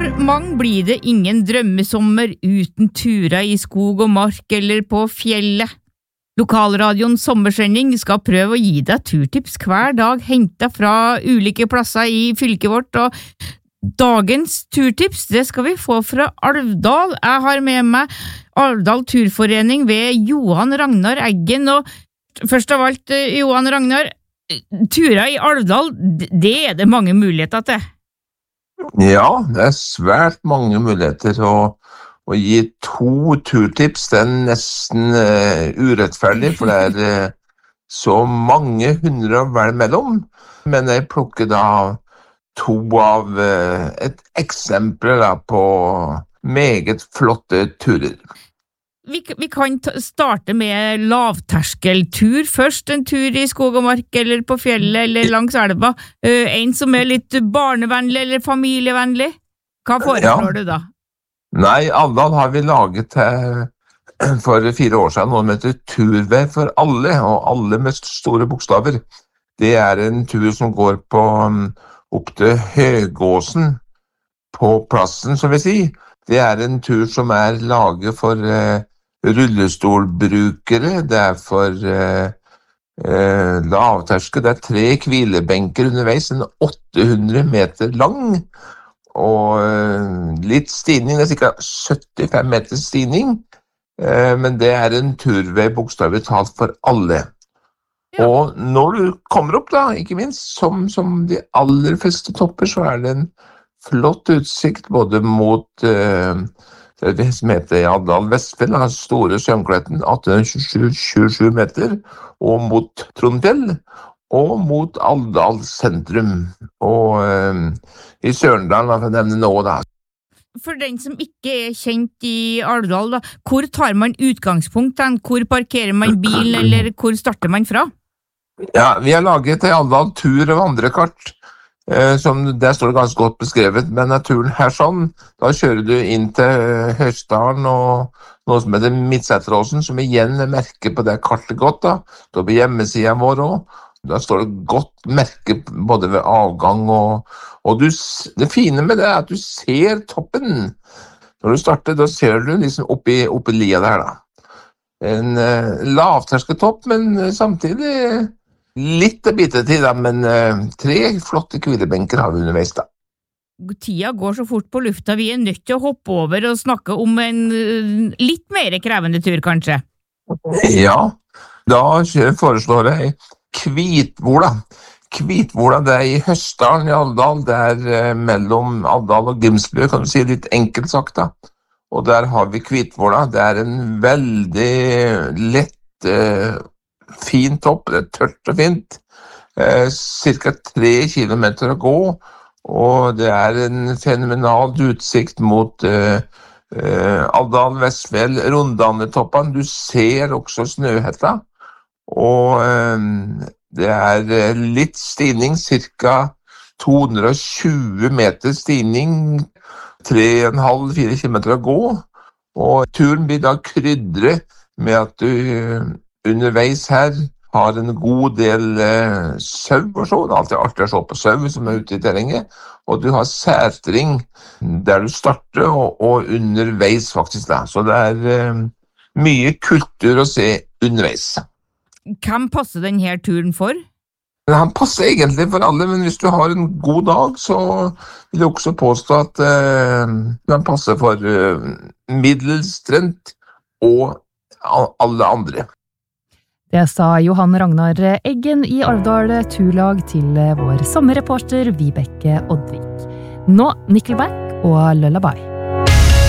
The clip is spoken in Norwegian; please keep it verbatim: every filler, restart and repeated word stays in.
For mange blir det ingen drømmesommer uten turer i skog og mark eller på fjellet. Lokalradioen Sommersending skal prøve å gi deg turtips hver dag hentet fra ulike plasser i fylket vårt, og dagens turtips det skal vi få fra Alvdal. Jeg har med meg Alvdal Turforening ved Johan Ragnar Eggen, og først av alt, Johan Ragnar, turer i Alvdal, det er det mange muligheter til. Ja, det er svært mange muligheter, og å gi to turtips, det er nesten uh, urettferdig, for det er uh, så mange hundre å velge mellom, men jeg plukker da to av uh, et eksempel da, på meget flotte turer. Vi, vi kan ta, starte med lavterskeltur først, en tur i skog og mark, eller på fjellet, eller langs elva. Uh, en som er litt barnevennlig eller familievennlig. Hva foreslår ja. du da? Nei, Alvdal har vi laget til, for fire år siden noe som heter Turvei for alle, og alle med store bokstaver. Det er en tur som går på, opp til Høgåsen, på plassen, som vi sier. Det er en tur som er laget for uh, rullestolbrukere, det er for uh, uh, lavterskel, det er tre hvilebenker underveis, en åtte hundre meter lang, og litt stigning, det er cirka syttifem meter stigning, men det er en turvei bokstavelig talt for alle. Ja. Og når du kommer opp da, ikke minst, som, som de aller fleste topper, så er det en flott utsikt både mot uh, det som heter Alvdal Vestfjell, den store Sømkletten, atten tjuesju meter, og mot Trondfjell, og mot Alvdal sentrum, og øh, i Sørendal, for å nevne noe da. For den som ikke er kjent i Alvdal, da, hvor tar man utgangspunkt? Hvor parkerer man bilen, eller hvor starter man fra? Ja, vi har laget til Alvdal tur og vandrekart, øh, som der står det ganske godt beskrevet, men naturen her sånn, da kjører du inn til Høstdalen og noe som heter Midtseteråsen, som igjen merker på det kartet godt da, da på hjemmesiden vår også. Da står det godt merke både ved avgang og, og du, det fine med det er at du ser toppen. Når du starter, da ser du liksom oppi, oppi lia der da. En uh, lavtersketopp, men samtidig litt av bitetid da, men uh, tre flotte hvilebenker har vi underveis da. Tida går så fort på lufta, vi er nødt til å hoppe over og snakke om en uh, litt mer krevende tur kanskje. Ja, da foreslår jeg Kvitvola. Kvitvola, det er i Høstdalen i Alvdal, det er eh, mellom Alvdal og Grimsbø, kan du si litt enkelt sagt da. Og der har vi Kvitvola, det er en veldig lett, eh, fin topp, det er tørt og fint, eh, cirka tre kilometer å gå, og det er en fenomenal utsikt mot eh, eh, Alvdal Vestfjell, Rondane-toppen, du ser også Snøhetta, og øh, det er litt stigning, cirka to hundre og tjue meter stigning, tre komma fem til fire kilometer å gå, og turen blir da krydret med at du øh, underveis her har en god del øh, sau og så, det er alltid artig å se på sau som er ute i terrenget, og du har særtring der du starter og, og underveis faktisk da, så det er øh, mye kultur å se underveis. Hvem passer denne turen for? Han passer egentlig for alle, men hvis du har en god dag, så vil jeg også påstå at uh, han passer for uh, middelstrent og alle andre. Det sa Johan Ragnar Eggen i Alvdal Turlag til vår sommerreporter Vibeke Oddvik. Nå Nickelback og Lullaby.